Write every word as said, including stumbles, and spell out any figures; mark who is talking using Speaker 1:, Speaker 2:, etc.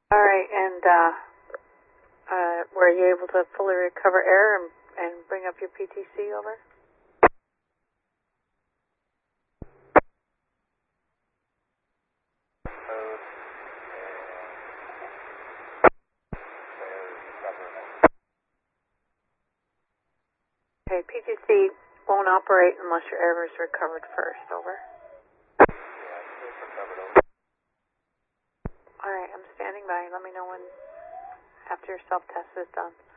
Speaker 1: All right, and uh, uh, were you able to fully recover air and, and bring up your P T C over? Okay, P T C won't operate unless your air is recovered first, over. All right, I'm standing by. Let me know when, after your self-test is done.